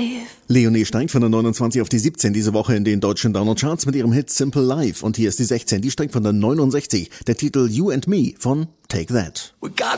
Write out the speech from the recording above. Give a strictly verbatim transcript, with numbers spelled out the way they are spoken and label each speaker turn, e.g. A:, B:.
A: life.
B: Leonie steigt von der neunundzwanzig auf die siebzehn diese Woche in den deutschen Download-Charts mit ihrem Hit Simple Life. Und hier ist die sechzehn, die steigt von der neunundsechzig. Der Titel You and Me von Take That.